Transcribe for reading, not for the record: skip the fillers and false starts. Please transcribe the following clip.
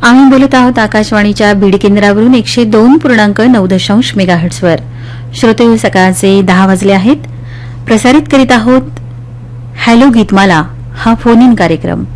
आम्ही बोलत आहोत आकाशवाणीच्या बीड केंद्रावरून 102.9 मेगाहर्ट्झवर. श्रोते, सकाळचे 10 वाजले आहेत. प्रसारित करीत आहोत हॅलो गीतमाला हा फोन इन कार्यक्रम.